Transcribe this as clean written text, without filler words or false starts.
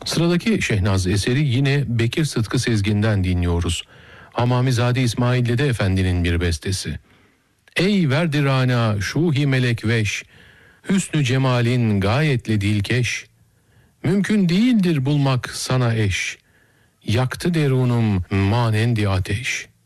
Sıradaki Şehnaz eseri yine Bekir Sıtkı Sezgin'den dinliyoruz. Hamamizade İsmail Dede Efendi'nin bir bestesi. Ey verdirana şuhi melek veş, hüsnü cemalin gayetle dilkeş, mümkün değildir bulmak sana eş, yaktı derunum manendi ateş.